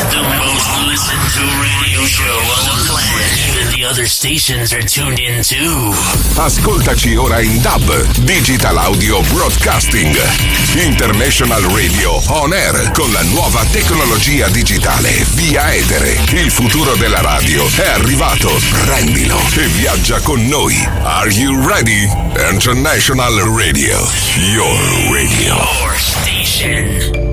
The most listened to radio show on the planet. Even the other stations are tuned in too. Ascoltaci ora in DAB, Digital Audio Broadcasting. International Radio On Air con la nuova tecnologia digitale via etere. Il futuro della radio è arrivato. Prendilo e viaggia con noi. Are you ready? International Radio. Your radio. Your station.